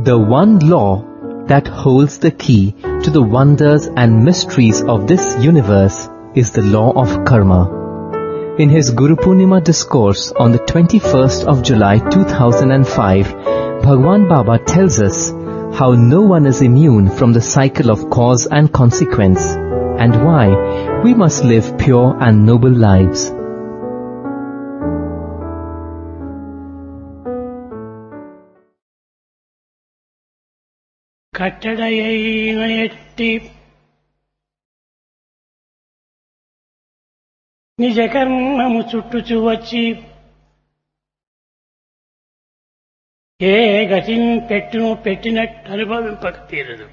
The one law that holds the key to the wonders and mysteries of this universe is the law of karma. In his Guru Purnima discourse on the 21st of July 2005, Bhagwan Baba tells us how no one is immune from the cycle of cause and consequence, and why we must live pure and noble lives. కట్టడయైన ఎట్టి నిజ కర్మము చుట్టుచు వచ్చి ఏ గతిని పెట్టును పెట్టినట్టు అనుభవింపక తీరదు.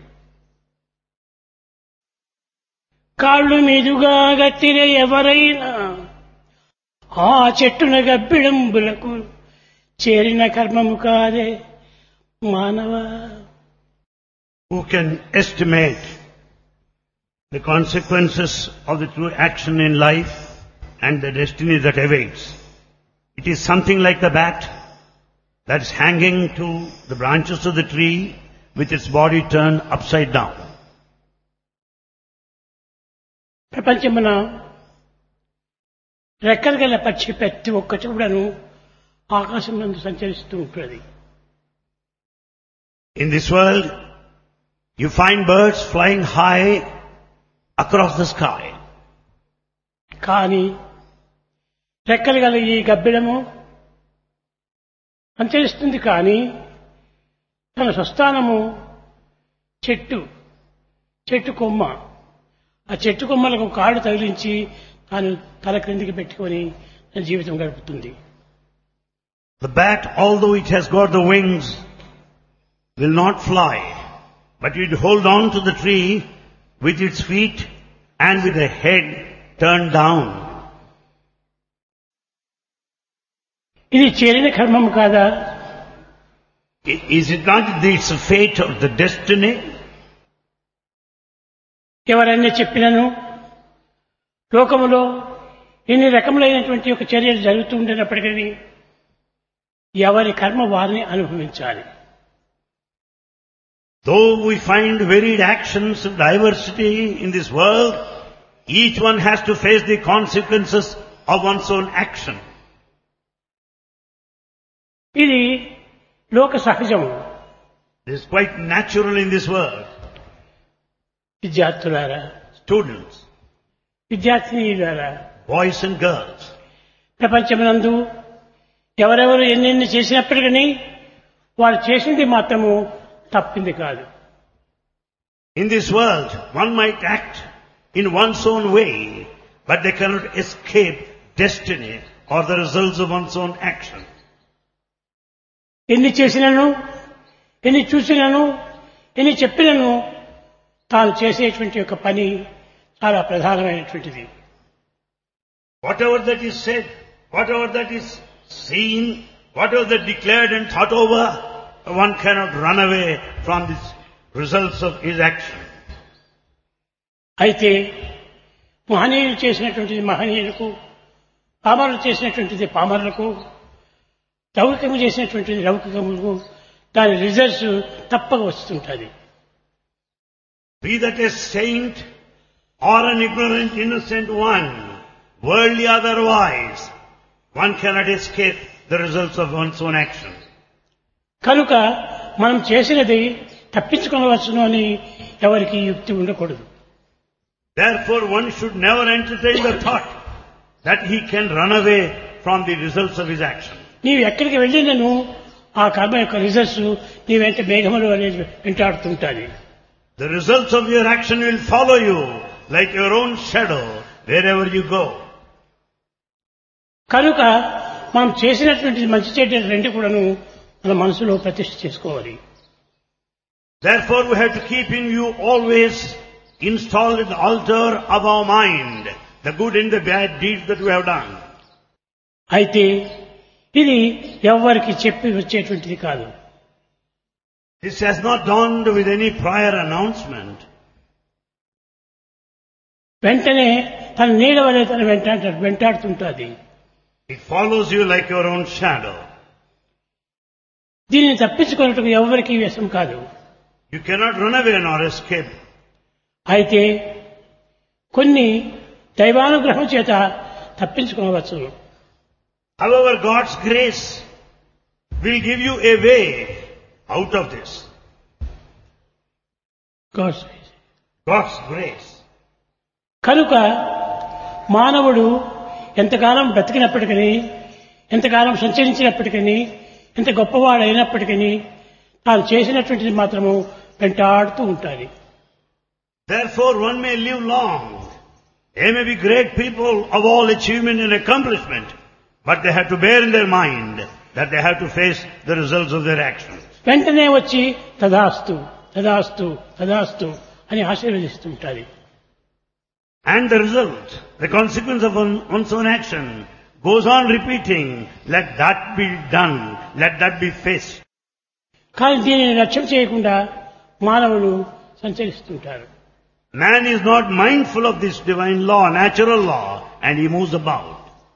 కాళ్ళు మీదుగా గట్టిన ఎవరైనా ఆ చెట్టున గబ్బిడంబులకు చేరిన కర్మము కాదే మానవ. Who can estimate the consequences of the true action in life and the destiny that awaits? It is something like the bat that is hanging to the branches of the tree with its body turned upside down. ప్రపంచమున రెక్కలు గల పక్షి ప్రతి ఒక్కటి కూడాను ఆకాశం నందు సంచరిస్తూ ఉంటుంది. In this world, you find birds flying high across the sky. కానీ రెక్కలు గల ఈ గబ్బిడము సంచరిస్తుంది, కానీ తన స్వస్థానము చెట్టు కొమ్మ. ఆ చెట్టు కొమ్మలకు కాళ్ళు తగిలించి తాను తల క్రిందికి పెట్టుకొని తన జీవితం గడుపుతుంది. The bat, although it has got the wings, will not fly, but it hold on to the tree with its feet and with the head turned down. ఇది చేరిన కర్మము కాదా? Is it not this fate or the destiny? ఎవరైనా చెప్పినను లోకములో ఎన్ని రకములైనటువంటి ఒక చర్యలు జరుగుతూ ఉండేటప్పటికీ ఎవరి కర్మ వారిని అనుభవించాలి. Though we find varied actions of diversity in this world, each one has to face the consequences of one's own action. ఇది లోక సహజము. This is quite natural in this world. విద్యార్థులారా, Students, విద్యార్థినీలారా, boys and girls, ప్రపంచమునందు ఎవరెవరు ఎన్నెన్ని చేసినప్పటికీ వారు చేసింది మాత్రము తప్పింది కాదు. in this world, one might act in one's own way, but they cannot escape destiny or the results of one's own action. ఎన్ని చేసినను, ఎన్ని చూసినను, ఎన్ని చెప్పినను తాను చేసేటువంటి ఒక పని చాలా ప్రధానమైనటువంటిది. Whatever that is said, whatever that is seen, whatever that declared and thought over, one cannot run away from the results of his action. అయితే మహనీయులు చేసినటువంటిది మహనీయులకు, పామరులు చేసినటువంటిది పామరులకు, లౌకికము చేసినటువంటిది లౌకికములకు దాని రిజల్ట్స్ తప్పక వస్తుంటుంది. Be that a saint or an ignorant innocent one, worldly otherwise, one cannot escape the results of one's own action. కనుక మనం చేసినది తప్పించుకోవచ్చును అని ఎవరికి యుక్తి ఉండకూడదు. Therefore, one should never entertain the thought that he can run away from the results of his action. నీవు ఎక్కడికి వెళ్ళినను ఆ కర్మ యొక్క రిజల్ట్స్ నీ వెంట మేఘములు అనేది వెంటాడుతుంటాయి. The results of your action will follow you like your own shadow wherever you go. కనుక మనం చేసినటువంటి మంచి చెడ్డ రెండు కూడాను మన మనసులో ప్రతిష్ఠ చేసుకోవాలి. Therefore, we have to keep in view always installed in the altar of our mind the good and the bad deeds that we have done. అయితే ఇది ఎవరికి చెప్పి వచ్చేటువంటిది కాదు. This has not dawned with any prior announcement. వెంటనే తన నీడ వలె తన వెంటాడుతుంటుంది. It follows you like your own shadow. దీనిని తప్పించుకున్నట్టుకు ఎవరికీ వ్యసం కాదు. You cannot run away nor escape. అయితే కొన్ని దైవానుగ్రహం చేత తప్పించుకోవచ్చు. However, God's grace will give you a way out of this. God's grace. కనుక మానవుడు ఎంతకాలం బ్రతికినప్పటికీ, ఎంతకాలం సంచరించినప్పటికీ, ఎంత గొప్పవాడైనప్పటికీ తాను చేసినటువంటిది మాత్రము వెంటాడుతూ ఉంటాడు. Therefore, one may live long. They may be great people of all achievement and accomplishment, but they have to bear in their mind that they have to face the results of their actions. వెంటనే వచ్చి తదాస్తు తదాస్తు తదాస్తు అని ఆశీర్వదిస్తుంటారు. And the result, the consequence of one's own action goes on repeating, let that be done, let that be faced. కానీ దీనిని లక్ష్యం చేయకుండా మానవులు సంచరిస్తుంటారు. Man is not mindful of this divine law, natural law, and he moves about.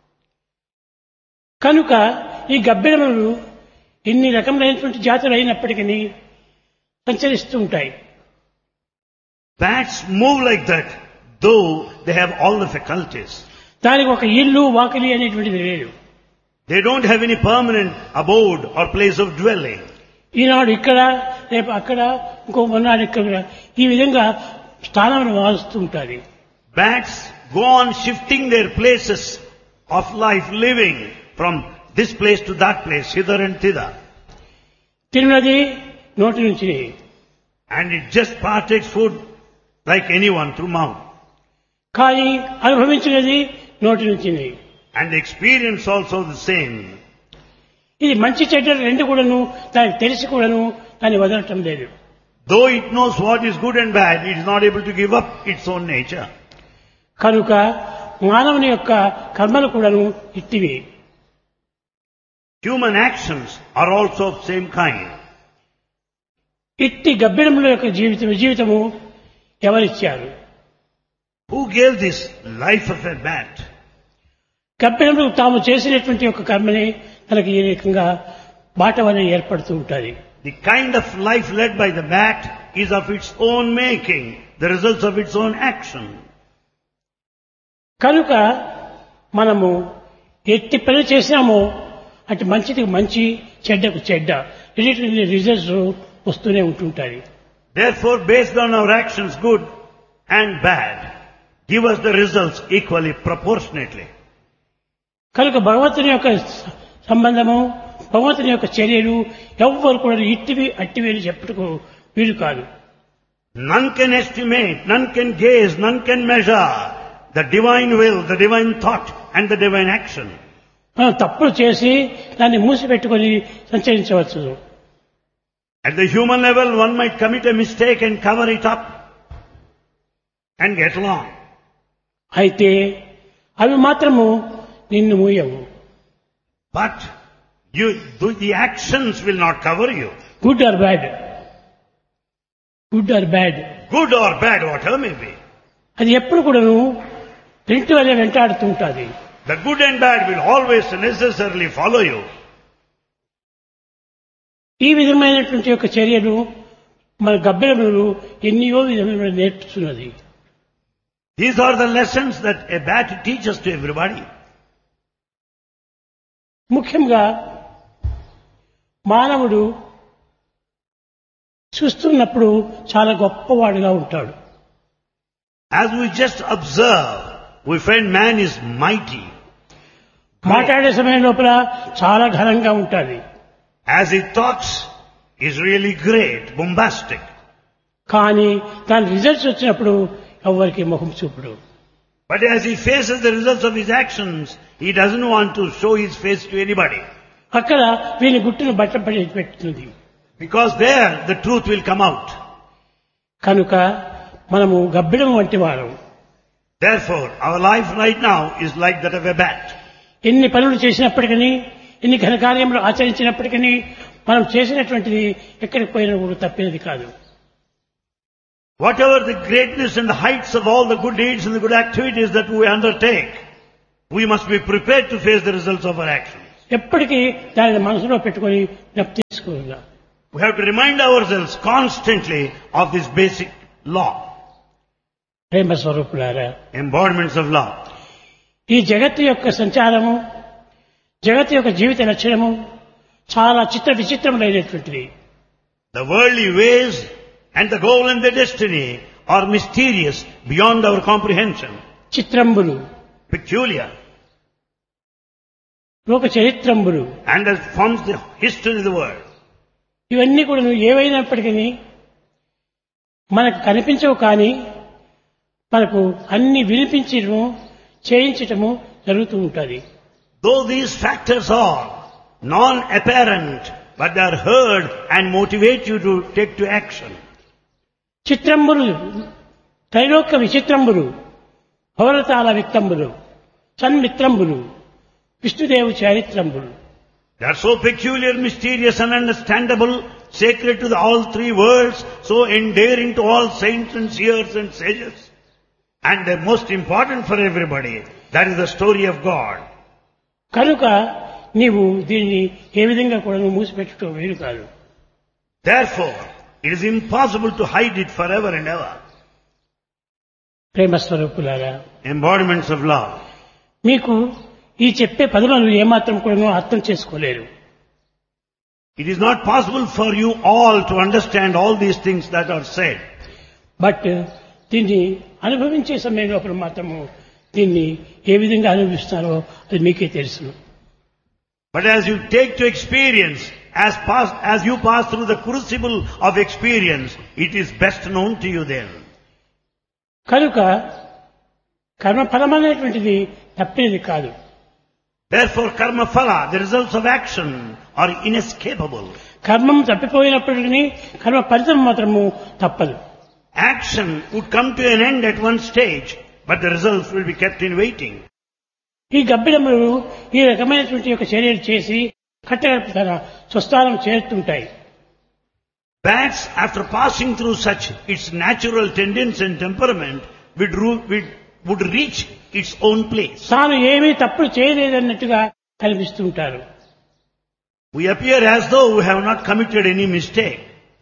కనుక ఈ గబ్బిడములు ఇన్ని రకములైనటువంటి జాతులు అయినప్పటికీ సంచరిస్తూ ఉంటాయి. Bats move like that, though they have all the faculties. దానికి ఒక ఇల్లు వాకిలి అనేటువంటిది లేదు. They don't have any permanent abode or place of dwelling. ఈనాడు ఇక్కడ, రేపు అక్కడ, ఇంకో మొన్నాడు ఇక్కడ, ఈ విధంగా స్థానాలను మారుస్తూ ఉంటారు. Bats go on shifting their places of life, living from this place to that place, hither and thither. తిన్నది నోటి నుంచి, And it just partakes food like anyone through mouth. కానీ అనుభవించినది నోటి నుంచి. And the experience also the same. ఇది మంచి చెడ్డలు రెండు కూడాను దానికి తెలిసి కూడాను దాన్ని వదలటం లేదు. Though it knows what is good and bad, it is not able to give up its own nature. కనుక మానవుని యొక్క కర్మలు కూడాను ఇట్టివి. Human actions are also of same kind. ఇట్టి గబ్బిడముల యొక్క జీవితము ఎవరిచ్చారు? Who gave this life of a bat? గబ్బిడములు తాము చేసినటువంటి యొక్క కర్మని తనకి ఈ రకంగా బాటవనే ఏర్పడుతూ ఉంటుంది. The kind of life led by the bat is of its own making, the results of its own action. కనుక మనము ఎట్టి పని చేసినామో అటు మంచికి మంచి, చెడ్డకు చెడ్డ రిజల్ట్స్ వస్తూనే ఉంటుంటాయి. Therefore, based on our actions, good and bad, give us the results equally, proportionately. కనుక భగవంతుని యొక్క సంబంధము, భగవంతుని యొక్క చర్యలు ఎవ్వరు కూడా ఇట్టివి అట్టివి అని చెప్పుటకు వీలు కాదు. None can estimate, none can gaze, none can measure the divine will, the divine thought and the divine action. మనం తప్పులు చేసి దాన్ని మూసిపెట్టుకొని సంచరించవచ్చు. At the human level, one might commit a mistake and cover it up and get along. అయితే అవి మాత్రము నిన్ను మూయవు. But the actions will not cover you. Good or bad, good or bad, Good or bad, whatever may be. అది ఎప్పుడు కూడాను రెంటి వల్ల వెంటాడుతూ ఉంటుంది. The good and bad will always necessarily follow you. ఈ విధమైనటువంటి యొక్క చర్యలు మన గబ్బిడములు ఎన్నో విధమైన నేర్చుతున్నది. These are the lessons that a bat teaches to everybody. ముఖ్యంగా మానవుడు చూస్తున్నప్పుడు చాలా గొప్పవాడిగా ఉంటాడు. As we just observe, we find man is mighty. మాట్లాడే సమయం లోపల చాలా ఘనంగా ఉంటుంది. As he talks, is really great, bombastic. కానీ దాని రిజల్ట్స్ వచ్చినప్పుడు ఎవరికి ముఖం చూపుడు. But as he faces the results of his actions, he doesn't want to show his face to anybody. అక్కడ వీని గుట్టును బట్టపడి పెట్టుతుంది. Because there the truth will come out. కనుక మనము గబ్బిడం వంటి వారం. Therefore, our life right now is like that of a bat. ఎన్ని పనులు చేసినప్పటికీ, ఎన్ని ఘనకార్యములు ఆచరించినప్పటికీ మనం చేసినటువంటిది ఎక్కడికి పోయినా కూడా తప్పేది కాదు. Whatever the greatness and the heights of all the good deeds and the good activities that we undertake, we must be prepared to face the results of our actions. ఎప్పటికీ దానిని మనసులో పెట్టుకొని జ్ఞప్తి చేసుకోవాలి. We have to remind ourselves constantly of this basic law, ప్రేమ స్వరూపులారా, embodiments of law. ఈ జగత్తు యొక్క సంచారము, జగత్తు యొక్క జీవిత లక్షణము చాలా చిత్ర విచిత్రములైనటువంటిది. The worldly ways and the goal and the destiny are mysterious beyond our comprehension, చిత్రంబులు, peculiar, లోక చరిత్రంబులు, and that forms the history of the world. ఇవన్నీ కూడా ఏవైనప్పటికీ మనకు కనిపించవు, కానీ మనకు అన్ని వినిపించడము చేయించటము జరుగుతూ ఉంటుంది. Though these factors are non-apparent, but they are heard and motivate you to take to action. చిత్రంబులు, Trailokya విచిత్రంబులు, భవరతాల విత్తంబులు, సన్మిత్రంబులు, విష్ణుదేవు చారిత్రంబులు. They are so peculiar, mysterious and understandable, sacred to all three worlds, so endearing to all saints and seers and sages. And they're most important for everybody. That is the story of God. కనుక నీవు దీన్ని ఏ విధంగా కూడా మూసిపెట్టడం వీలు కాదు. Therefore, it is impossible to hide it forever and ever. ప్రేమస్వరూపులారా, Embodiments of love. మీకు ఈ చెప్పే పదములు ఏమాత్రం కూడా అర్థం చేసుకోలేరు. It is not possible for you all to understand all these things that are said. But దీన్ని అనుభవించే సమయం లోపల మాత్రము దీన్ని ఏ విధంగా అనుభవిస్తారో అది మీకే తెలుసు. But as you take to experience, as you pass through the crucible of experience, it is best known to you then. కనుక కర్మఫలం అనేటువంటిది తప్పినది కాదు. Therefore, karma phala, the results of action, are inescapable. కర్మం తప్పిపోయినప్పటికీ కర్మ ఫలితం మాత్రము తప్పదు. Action would come to an end at one stage, but the results will be kept in waiting. ఈ గబ్బిడములు ఈ రకమైనటువంటి యొక్క చర్యలు చేసి కట్టగడప తన స్వస్థానం చేరుతుంటాయి. Bats, after passing through such its natural tendency and temperament, would reach its own place. తాను ఏమీ తప్పులు చేయలేదన్నట్టుగా కనిపిస్తుంటారు. We appear as though we have not committed any mistake.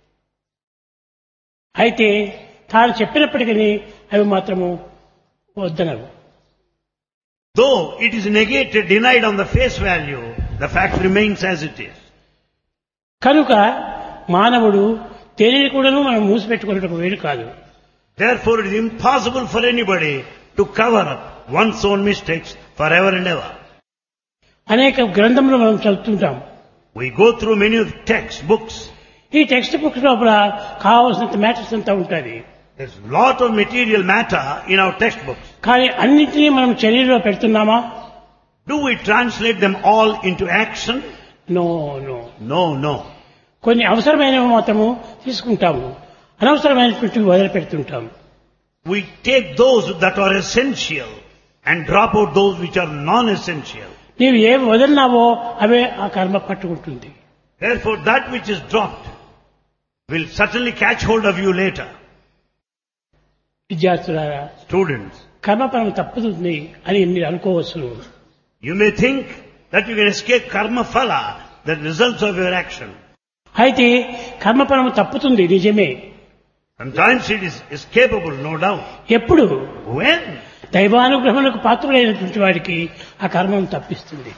అయితే తాను చెప్పినప్పటికీ అవి మాత్రము వద్దనవు. Though it is negated, denied on the face value, the fact remains as it is. కనుక మానవుడు తెలియని కూడాను మనం మూసిపెట్టుకున్నట్టు వీలు కాదు. Therefore, it is impossible for anybody to cover up one's own mistakes forever and ever. అనేక గ్రంథములు మనం చదువుతుంటాం. We go through many textbooks. ఈ టెక్స్ట్ బుక్స్ లోపల కావాల్సినంత మ్యాటర్స్ అంతా ఉంటుంది. There's a lot of material matter in our textbooks. కానీ అన్నింటినీ మనం చర్యలో పెడుతున్నామా? Do we translate them all into action? No no. No. కొన్ని అవసరమైనవి మాత్రము తీసుకుంటాము, అనవసరమైనటువంటివి వదిలిపెడుతుంటాము. We take those that are essential and drop out those which are non-essential. నీవు ఏవి వదిలినావో అవే ఆ కర్మ పట్టుకుంటుంది. Therefore, that which is dropped will certainly catch hold of you later. విద్యార్థులారా, Students, కర్మఫలం తప్పుతుంది అని మీరు అనుకోవచ్చు. you may think that you can escape karma phala, the results of your action. అయితే కర్మఫలం తప్పుతుంది నిజమే. Sometimes it is escapable, no doubt. ఎప్పుడు? When? దైవానుగ్రహములకు పాత్రులైనటువంటి వాడికి ఆ కర్మం తప్పిస్తుంది.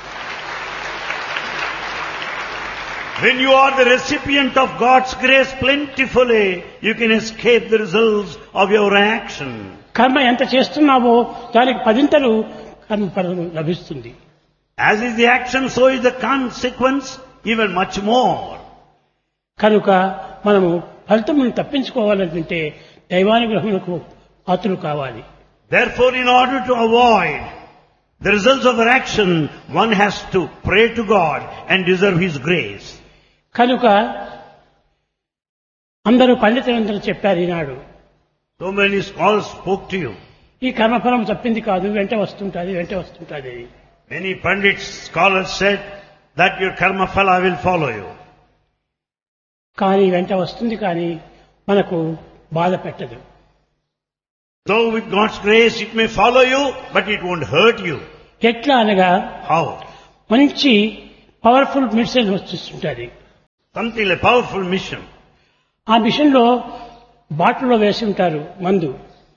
When you are the recipient of God's grace plentifully, you can escape the results of your action. కర్మ ఎంత చేస్తున్నావో దానికి పదింతలు కర్మఫలం లభిస్తుంది. As is the action, so is the consequence, even much more. కనుక మనము ఫలితమును తప్పించుకోవాలంటే దైవానుగ్రహములకు పాత్రులు కావాలి. Therefore, in order to avoid the results of our action, one has to pray to God and deserve His grace. కనుక అందరూ పండితులందరూ చెప్పారు ఈనాడు. So many scholars spoke to you. ఈ కర్మఫలం తప్పింది కాదు, వెంట వస్తుంటుంది. Many pandits, scholars said that your karma phala will follow you. కానీ వెంట వస్తుంది, కానీ మనకు బాధ పెట్టదు. Though with God's grace it may follow you, but it won't hurt you. ఎట్లా అనగా How? మంచి పవర్ఫుల్ మెడిసిన్ వస్తుంటుంది. Something like powerful mission. ఆ మిషన్ లో బాటిల్లో వేసి ఉంటారు మందు.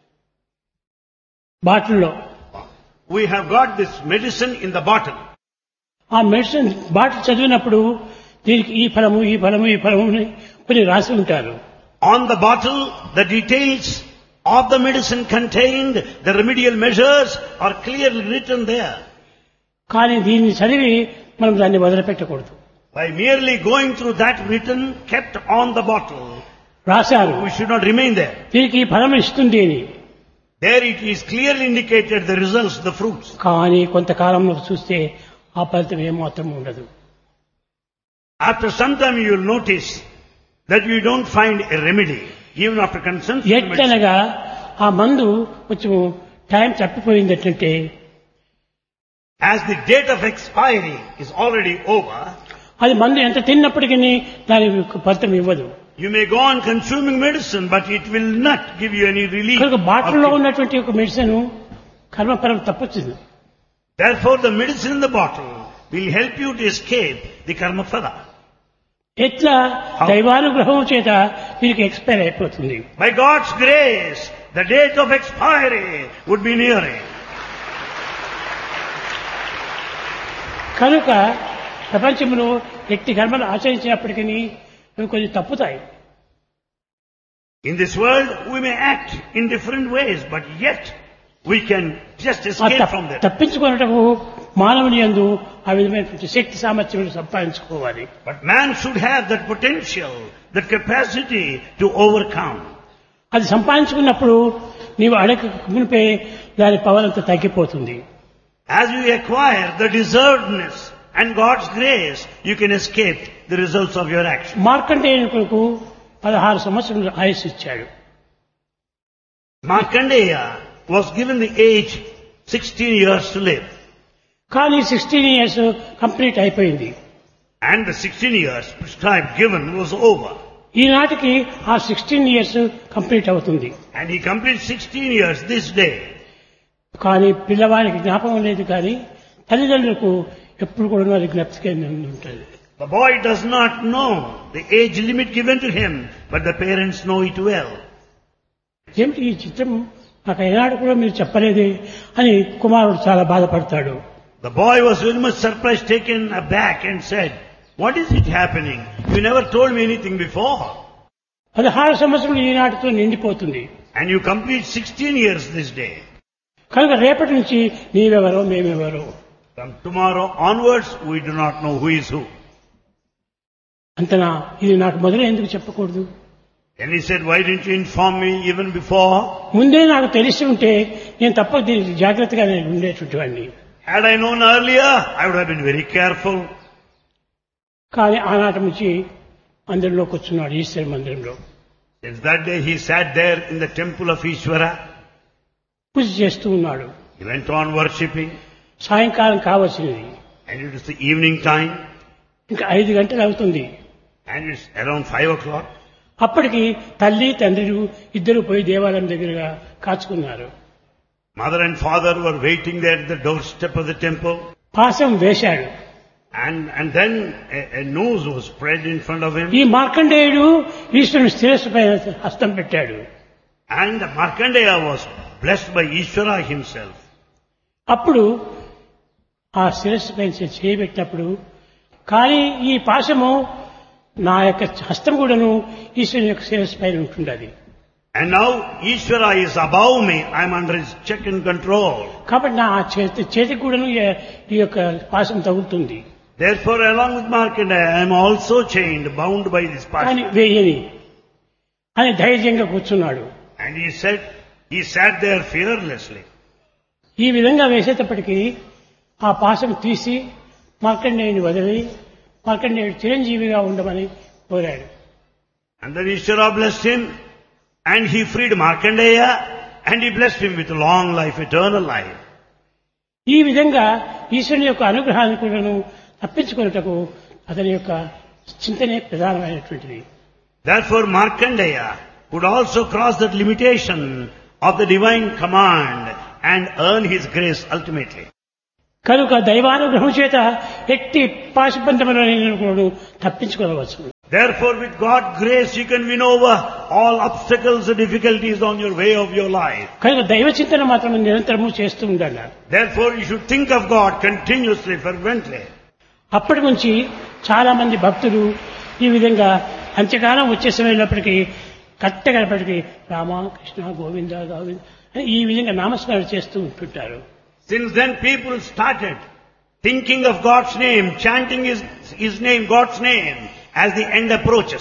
బాటిల్లో We have got this medicine in the bottle. ఆ మెడిసిన్ బాటిల్ చదివినప్పుడు దీనికి ఈ ఫలము ఈ ఫలము ఈ ఫలము అని కొన్ని రాసి ఉంటారు. On the bottle, the details of the medicine contained, the remedial measures are clearly written there. కానీ దీన్ని చదివి మనం దాన్ని వదిలిపెట్టకూడదు. By merely going through that written, kept on the bottle, రాశారు we should not remain there. దీనికి ఈ ఫలం ఇస్తుంది అని. There it is clearly indicated the results, the fruits. కానీ కొంతకాలంలో చూస్తే ఆ ఫలితం ఏమాత్రం ఉండదు. After some time you will notice that you don't find a remedy, even after consumption of medicine. ఎట్లనగా ఆ మందు కొంచెం time తప్పిపోయిందంటే As the date of expiry is already over, అది మందు ఎంత తిన్నప్పటికీ దాని ఫలితం ఇవ్వదు. you may go on consuming medicine, but it will not give you any relief. కనుక బాటిల్లో ఉన్నటువంటి ఒక మెడిసిన్ కర్మఫలం తప్పొచ్చింది. Therefore the medicine in the bottle will help you to escape the karma phala. ఎట్లా దైవానుగ్రహం చేత దీనికి ఎక్స్పైర్ అయిపోతుంది. By God's grace, the date of expiry would be nearing. కనుక ప్రపంచంలో వ్యక్తి కర్మలు ఆచరించినప్పటికీ అవి కొన్ని తప్పుతాయి. In this world, we may act in different ways, but yet we can just escape from them. తప్పించుకున్నటకు మానవుని యందు ఆ విధమైనటువంటి శక్తి సామర్థ్యం సంపాదించుకోవాలి. But man should have that potential, that capacity to overcome. అది సంపాదించుకున్నప్పుడు నీవు అడగ మునిపే దాని పవర్ అంతా తగ్గిపోతుంది. As you acquire the deservedness and God's grace, you can escape the results of your action. మార్కండేయునికి 16 సంవత్సరాలు ఆయుష్ ఇచ్చాడు. Markandeya was given the age 16 years to live. కానీ 16 ఇయర్స్ కంప్లీట్ అయిపోయింది. And the 16 years prescribed given was over. ఈనాటికి ఆ 16 years complete అవుతుంది. And he completed 16 years this day. కానీ పిల్లవానికి జ్ఞాపకం లేదు, కానీ తల్లిదండ్రులకు ఎప్పుడు కూడా అది జ్ఞప్తిగా ఉంటుంది. The boy does not know the age limit given to him, but the parents know it well. ఏమిటి ఈ చిత్రం నాకు ఏనాడు కూడా మీరు చెప్పలేదే అని కుమారుడు చాలా బాధపడతాడు. The boy was very much surprised, taken aback and said, "What is it happening? You never told me anything before." 16 సంవత్సరాలు ఈనాటితో నిండిపోతుంది. And you complete 16 years this day. కనుక రేపటి నుంచి నీవెవరో మేమెవరో. From tomorrow onwards, we do not know who is who. అంతనా ఇది నాకు మొదలు ఎందుకు చెప్పకూడదు? And he said, "Why didn't you inform me even before?" ముందే నాకు తెలిసి ఉంటే నేను తప్ప దీనికి జాగ్రత్తగా నేను ఉండేటువంటి వాడిని. Had I known earlier, I would have been very careful. కానీ ఆనాటి నుంచి మందిరంలోకి వచ్చున్నాడు, ఈశ్వర మందిరంలో. Since that day he sat there in the temple of Ishvara. పూజ చేస్తూ ఉన్నాడు. He went on worshipping. సాయంకాలం కావలసినది. And it was the evening time. ఇంకా 5 గంటలు అవుతుంది. And it's around 5 o'clock. అప్పటికి తల్లి తండ్రులు ఇద్దరు పోయి దేవాలయం దగ్గరగా కాచుకున్నారు. Mother and father were waiting there at the doorstep of the temple. పాశం వేశాడు. And then a noose was spread in front of him. ఈ మార్కండేయుడు ఈశ్వరుని శిరస్సు పైన హస్తం పెట్టాడు. And Markandeya was blessed by Ishvara himself. అప్పుడు ఆ శిరస్సు పైన చేయబెట్టినప్పుడు, కానీ ఈ పాశము నా యొక్క హస్తం కూడాను ఈశ్వరుని యొక్క శిరస్సు పైన ఉంటుండది. And now Ishvara is above me. I am under his check and control. కాబట్టి నా చేతికి కూడాను ఈ యొక్క పాశం తగులుతుంది. Therefore, along with Markandeya, I am also chained, bound by this కానీ passion. వేయని అని ధైర్యంగా కూర్చున్నాడు. And he sat there fearlessly. ఈ విధంగా వేసేటప్పటికీ ఆ పాశం తీసి మార్కండేయుని వదిలి మార్కండేయుడు చిరంజీవిగా ఉండమని కోరాడు. And then Ishvara blessed him, and he freed Markandeya, and he blessed him with long life, eternal life. ఈ విధంగా ఈశ్వరుని యొక్క అనుగ్రహాన్ని కూడాను తప్పించుకున్నటకు అతని యొక్క చింతనే ప్రధానమైనటువంటిది. Therefore, Markandeya could also cross that limitation of the divine command and earn his grace ultimately. కనుక దైవానుగ్రహం చేత ఎట్టి పాశబంధములను తప్పించుకోవచ్చు. Therefore, with God's grace, you can win over all obstacles and difficulties on your way of your life. కనుక దైవ చింతన మాత్రం నిరంతరము చేస్తూ ఉండాలి. Therefore, you should think of God continuously, fervently. అప్పటి నుంచి చాలా మంది భక్తులు ఈ విధంగా అంత్యకాలం వచ్చే సమయంలోప్పటికీ కట్టగలప్పటికీ రామ కృష్ణ గోవింద గోవింద ఈ విధంగా నామస్మరణ చేస్తూ ఉంటుంటారు. Since then, people started thinking of God's name, chanting His name, God's name, as the end approaches.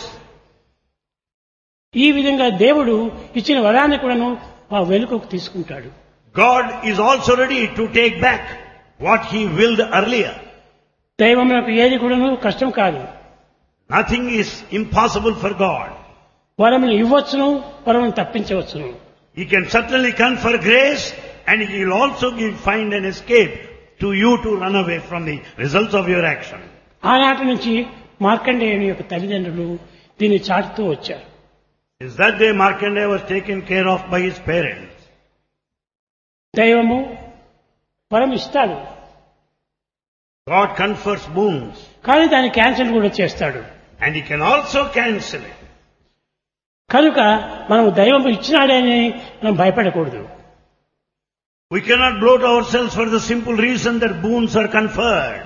ఈ విధంగా దేవుడు ఇచ్చిన వరాన్ని కూడాను ఆ వెనుకకు తీసుకుంటాడు. God is also ready to take back what He willed earlier. దైవమునకు ఏది కూడాను కష్టం కాదు. Nothing is impossible for God. వరములు ఇవ్వచ్చును, వరమును తప్పించవచ్చును. He can certainly confer grace, and He will also find an escape to you to run away from the results of your action. ఆనాటి నుంచి మార్కండేయుని యొక్క తల్లిదండ్రులు దీన్ని చాటుతూ వచ్చారు. Is that day Markandeya was taken care of by his parents? దైవము వరం ఇస్తాడు, God confers boons, కానీ దాన్ని క్యాన్సిల్ కూడా చేస్తాడు. and He can also cancel it. కనుక మనం దైవం ఇచ్చినాడే అని మనం భయపడకూడదు. We cannot bloat ourselves for the simple reason that boons are conferred.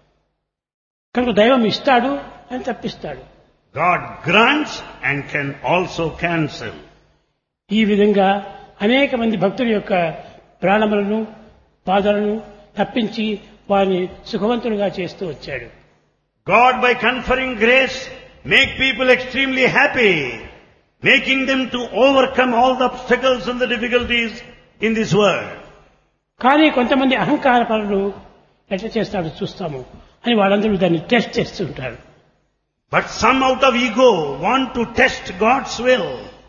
కనుక దైవం ఇస్తాడు అని తప్పిస్తాడు. God grants and can also cancel. ఈ విధంగా అనేక మంది భక్తుల యొక్క ప్రాణములను బాధలను తప్పించి వారిని సుఖవంతులుగా చేస్తూ వచ్చాడు. God, by conferring grace, make people extremely happy, making them to overcome all the obstacles and the difficulties in this world. కానీ కొంతమంది అహంకార పరులు ఎట్లా చేస్తాడో చూస్తాము అని వాళ్ళందరూ దాన్ని టెస్ట్ చేస్తుంటారు. But some out of ego want to test God's will.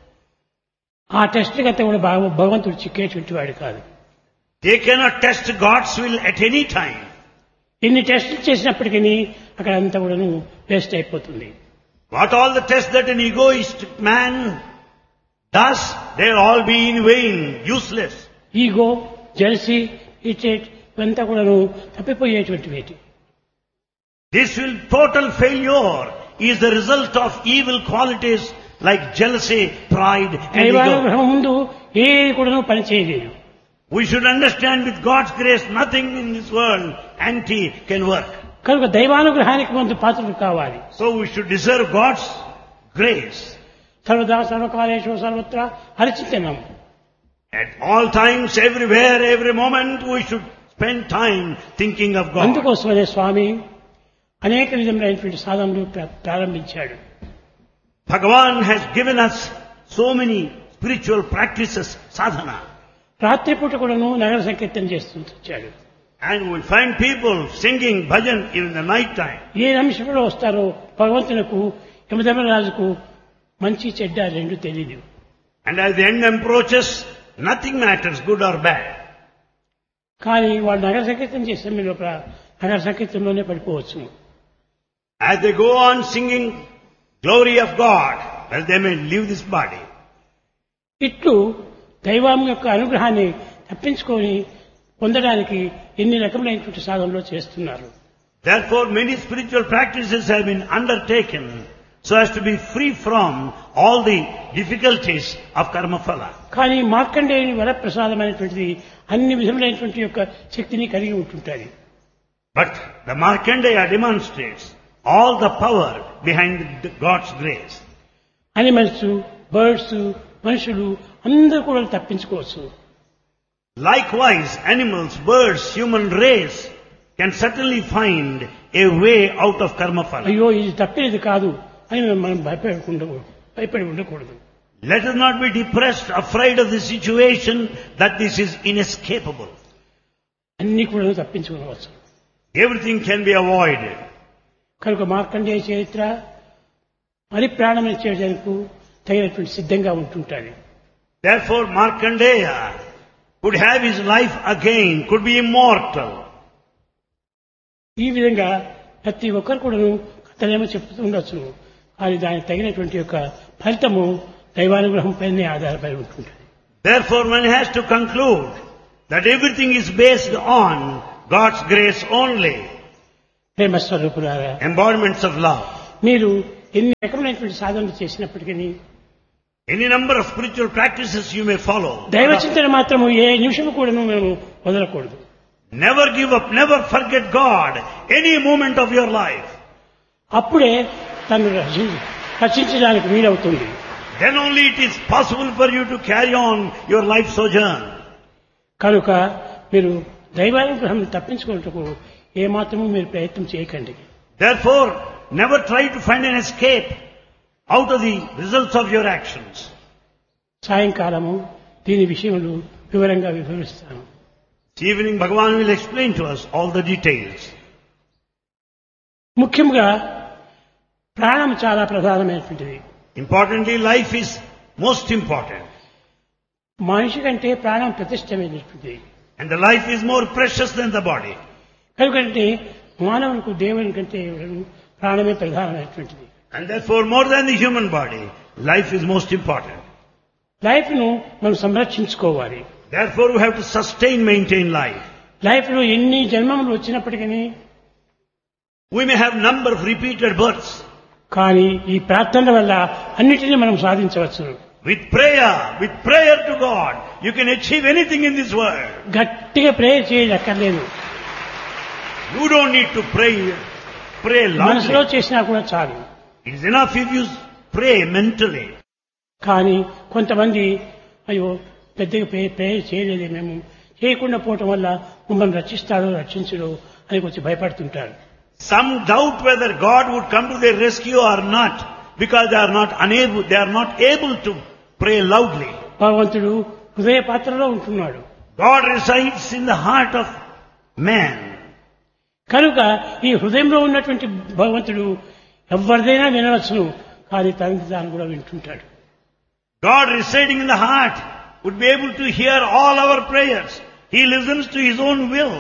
ఆ టెస్ట్ కంటే కూడా భగవంతుడు చిక్కేటువంటి వాడు కాదు. They cannot test God's will at any time. ఇన్ని టెస్టులు చేసినప్పటికీ అక్కడ అంతా కూడా వేస్ట్ అయిపోతుంది. What all the tests that an egoistic man does, they'll all be in vain, useless. Ego, jealousy, ఇటేట్ ఇవంతా కూడా తప్పిపోయేటువంటివి. This will total failure is the result of evil qualities like jealousy, pride and ego. దైవానుగ్రహం ముందు ఏది కూడా పని చేయలేదు. We should understand with God's grace nothing in this world anti can work. కనుక దైవానుగ్రహానికి ముందు పాత్రలు కావాలి. So we should deserve God's grace. సర్వదా సర్వకాలేషు సర్వత్రా హరిచింతనం. At all times, everywhere, every moment, we should spend time thinking of God. అందుకోసమనే స్వామి అనేక విధములైనటువంటి సాధనలు ప్రారంభించాడు. Bhagavan has given us so many spiritual practices, sadhana. రాత్రిపూట కూడాను నగర సంకీర్తన చేస్తూ వచ్చాడు. And we'll find people singing bhajan in the night time. ఏ నిమిషంలో వస్తారో భగవంతునకు యమధర్మరాజుకు మంచి చెడ్డ రెండు తెలియదు. And as the end approaches, nothing matters, good or bad. కానీ వాళ్ళు నగర సంకీర్తన చేసే లోపల నగర సంకీర్తనలోనే పడిపోవచ్చు. As they go on singing glory of God, well, they may leave this body. ఇట్లు దైవం యొక్క అనుగ్రహాన్ని తప్పించుకొని పొందడానికి ఎన్ని రకములైనటువంటి సాధనలు చేస్తున్నారు. Therefore, many spiritual practices have been undertaken so as to be free from all the difficulties of karma phala. కానీ మార్కండేయుని వరప్రసాదమైనటువంటిది అన్ని విధములైనటువంటి యొక్క శక్తిని కలిగి ఉంటుంటుంది. But the Markandeya demonstrates all the power behind God's grace. Animals, birds, మనుషులు అందరూ కూడా తప్పించుకోవచ్చు. Likewise, animals, birds, human race can certainly find a way out of karma phala. అయ్యో ఇది తప్పేది కాదు అని మనం భయపడి ఉండకూడదు. Let us not be depressed, afraid of the situation that this is inescapable. అన్ని కూడా తప్పించుకోవచ్చు. Everything can be avoided. కనుక మార్కండేయ చరిత్ర మరి ప్రాణం ఇచ్చేందుకు తగినటువంటి సిద్ధంగా ఉంటుంటాడు. Therefore, Markandeya could have his life again, could be immortal. ఈ విధంగా ప్రతి ఒక్కరు కూడా కథలేమో చెప్తూ ఉండొచ్చు. కానీ దానికి తగినటువంటి యొక్క ఫలితము దైవానుగ్రహం పైనే ఆధారపడి ఉంటుంది. Therefore, one has to conclude that everything is based on God's grace only. ప్రేమ స్వరూపులారా, Embodiments of love. మీరు ఎన్ని రకమైనటువంటి సాధనలు చేసినప్పటికీ Any number of spiritual practices you may follow. దైవ చింతన మాత్రము ఏ నిమిషం కూడా మేము వదలకూడదు. Never give up, never forget God any moment of your life. అప్పుడే తను రచించడానికి వీలవుతుంది. Then only it is possible for you to carry on your life sojourn. కనుక మీరు దైవానుగ్రహం తప్పించుకున్నట్టుకు ఏమాత్రము మీరు ప్రయత్నం చేయకండి. Therefore, never try to find an escape out of the results of your actions. సాయంకాలము దీని విషయంలో వివరంగా వివరిస్తాను. This evening Bhagavan will explain to us all the details. ముఖ్యంగా ప్రాణం చాలా ప్రధానమైనటువంటిది. Importantly, life is most important. మనిషి కంటే ప్రాణం ప్రతిష్టమైనటువంటిది. And the life is more precious than the body. కనుకంటే మానవునికి దేవుని కంటే ప్రాణమే ప్రధానమైనటువంటిది. And therefore, more than the human body, life is most important. Life ను మనం సంరక్షించుకోవాలి. Therefore, we have to maintain life. Life లో ఎన్ని జన్మములు వచ్చినప్పటికీ We may have number of repeated births. కానీ ఈ ప్రార్థన వల్ల అన్నిటినీ మనం సాధించవచ్చు. With prayer to God, you can achieve anything in this world. గట్టిగా ప్రేయర్ చేయక్కర్లేదు. You don't need to pray మనసులో loudly. చేసినా కూడా చాలు. It is enough if you pray mentally. కానీ కొంతమంది అయ్యో పెద్దగా ప్రేయర్ చేయలేదే, మేము చేయకుండా పోవటం వల్ల మమ్మల్ని రక్షించడో అని కొంచెం భయపడుతుంటారు. Some doubt whether God would come to their rescue or not, because they are not able to pray loudly. భగవంతుడు హృదయ పాత్రలో ఉంటున్నాడు. God resides in the heart of man. కనుక ఈ హృదయంలో ఉన్నటువంటి భగవంతుడు ఎవరిదైనా వినవచ్చును, కానీ తనకి తాను కూడా వింటుంటాడు. God residing in the heart would be able to hear all our prayers. He listens to His own will.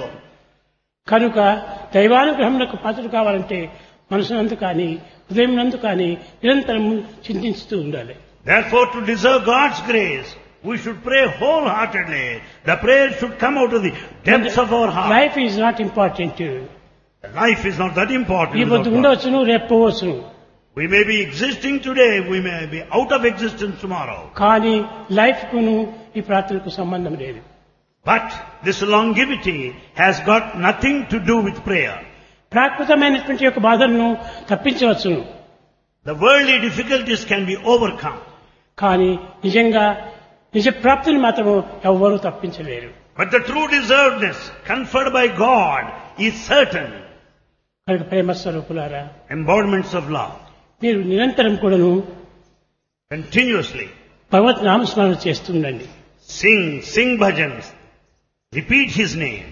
కనుక దైవానుగ్రహములకు పాత్రలు కావాలంటే మనసునందు కానీ హృదయం నందు కానీ నిరంతరం చింతిస్తూ ఉండాలి. Therefore, to deserve God's grace, we should pray wholeheartedly. The prayer should come out of the depths of our heart. Life is not important. Life is not that important. ఈ పొద్దు ఉండవచ్చును, రేపు పోవచ్చును. We may be existing today, we may be out of existence tomorrow. కానీ life కును ఈ ప్రార్థనకు సంబంధం లేదు. But this longevity has got nothing to do with prayer. ప్రాకృతమైనటువంటి యొక్క బాధలను తప్పించవచ్చును. The worldly difficulties can be overcome. కానీ నిజంగా నిజ ప్రాప్తిని మాత్రం ఎవ్వరూ తప్పించలేరు. But the true deservedness conferred by God is certain. కనుక ప్రేమ స్వరూపులారా, Embodiments of love. మీరు నిరంతరం కూడాను Continuously భగవత్ నామస్మరణ చేస్తుండండి. sing bhajans. Repeat His name.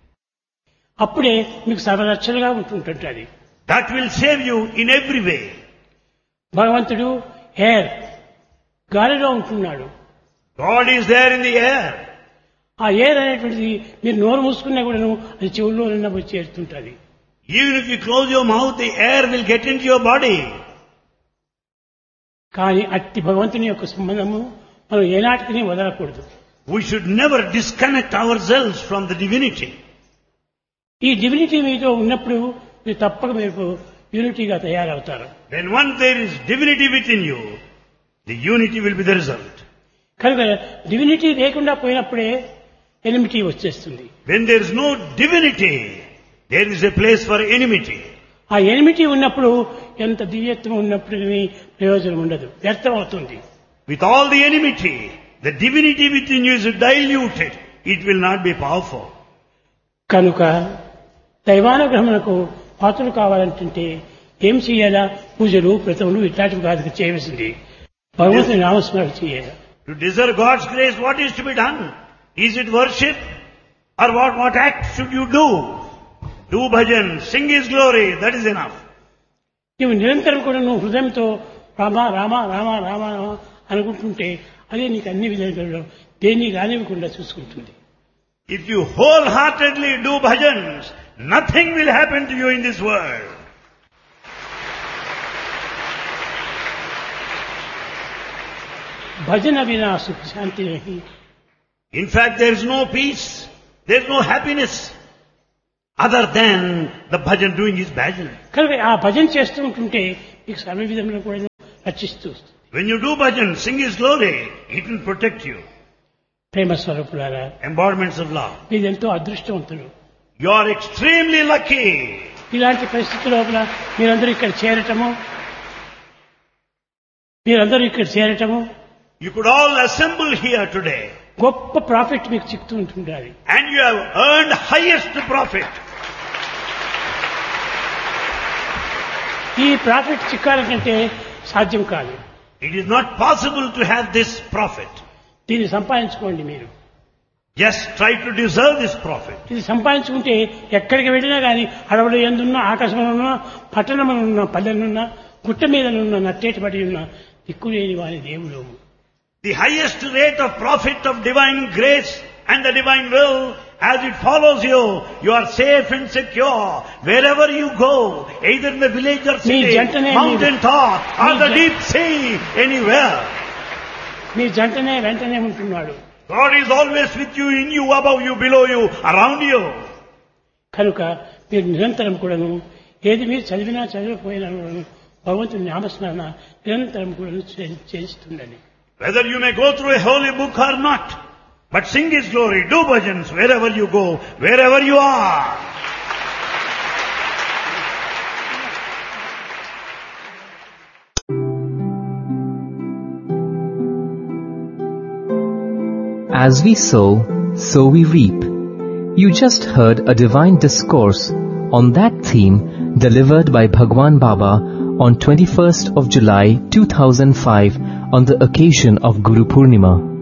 అప్పుడే మీకు సర్వరక్షణగా ఉంటుంటుంది. That will save you in every way. భగవంతుడు ఎయిర్ గాలిలో ఉంటున్నాడు. God is there in the air. ఆ ఎయిర్ అనేటువంటిది మీరు నోరు మూసుకున్నా కూడాను అది చెవుల్లో నిన్న పోయి చేరుతుంటుంది. Even if you close your mouth, the air will get into your body. కానీ అట్టి భగవంతుని యొక్క సంబంధము మనం ఏనాటికి వదలకూడదు. We should never disconnect ourselves from the divinity. ఈ డివినిటీ మీతో ఉన్నప్పుడు మీరు తప్పక మీరు యూనిటీగా తయారవుతారు. When once there is divinity within you, the unity will be the result. కనుక డివినిటీ లేకుండా పోయినప్పుడే ఎనిమిటీ వచ్చేస్తుంది. When there is no divinity, there is a place for enmity. ఆ ఎనిమిటీ ఉన్నప్పుడు ఎంత దివ్యత్వం ఉన్నప్పుడు ప్రయోజనం ఉండదు, వ్యర్థం అవుతుంది. With all the enmity, the divinity within you is diluted. It will not be powerful. కనుక దైవానుగ్రహమునకు పాత్రలు కావాలంటే ఏం చేయాలా? పూజలు, వ్రతములు ఇట్లాంటివి కాదు చేయవలసింది. భగవంతుని నామస్మరణ చేయాలి. To deserve God's grace, what is to be done? Is it worship? Or what act should you do? Do bhajan, sing His glory, that is enough. నీవు నిరంతరం కూడా నువ్వు హృదయంతో రామ రామ రామ రామ అనుకుంటుంటే అదే నీకు అన్ని విధాలుగా దేన్ని రానివ్వకుండా చూసుకుంటుంది. If you wholeheartedly do bhajans, nothing will happen to you in this world. భజన వినా సుఖ శాంతి నహి. In fact, there is no peace, there is no happiness other than the bhajan, doing his bhajan. కనుక ఆ భజన చేస్తూ ఉంటుంటే మీకు సర్వ విధంగా కూడా రక్షిస్తూ వస్తుంది. When you do bhajan, sing his glory, it will protect you. ప్రేమ స్వరూపులారా, Embodiments of love. మీరు ఎంతో అదృష్టవంతులు. You are extremely lucky. ఇలాంటి పరిస్థితి లోపల మీరందరూ ఇక్కడ చేరటము You could all assemble here today. గొప్ప ప్రాఫిట్ మీకు చిక్తూ ఉంటుండాలి. And you have earned highest profit. ఈ ప్రాఫిట్ చిక్కాలంటే సాధ్యం కాదు. It is not possible to have this profit. దీన్ని సంపాదించుకోండి మీరు. Just try to deserve this profit. ఇది సంపాదించుకుంటే ఎక్కడికి వెళ్ళినా కానీ అడవులు ఎందున్నా, ఆకాశంలో పట్టణములున్న, పల్లెలున్నా, గుట్ట మీదనున్న, నట్టేటి పడి ఉన్న దిక్కులేని వారి దేవుడు. The highest rate of profit of divine grace and the divine will, as it follows you, you are safe and secure wherever you go, either in the village or city, mountain top or the deep sea, anywhere. మీ జంటనే వెంటనే ఉంటున్నాడు. God is always with you, in you, above you, below you, around you. కనుక మీరు నిరంతరం కూడాను ఏది మీరు చదివినా చదివకపోయినా కూడాను భగవంతుని నామస్మరణ నిరంతరం కూడా చేస్తుండండి. Whether you may go through a holy book or not, but sing his glory, do bhajans wherever you go, wherever you are. As we sow, so we reap. You just heard a divine discourse on that theme delivered by Bhagwan Baba on 21st of July 2005 on the occasion of Guru Purnima.